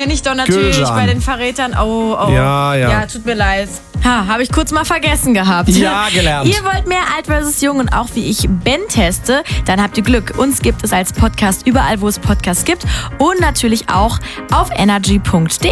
bin ich doch natürlich Gülcan. bei den Verrätern. Oh. Ja. Ja, tut mir leid. Habe ich kurz mal vergessen gehabt. Ja, gelernt. Ihr wollt mehr Alt vs. Jung und auch wie ich Ben teste, dann habt ihr Glück. Uns gibt es als Podcast überall, wo es Podcasts gibt und natürlich auch auf energy.de.